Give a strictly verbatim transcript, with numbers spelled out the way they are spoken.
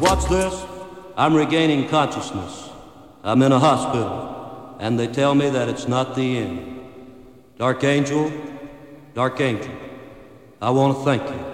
Watch this. I'm regaining consciousness. I'm in a hospital, and they tell me that it's not the end. Dark Angel, Dark Angel, I want to thank you.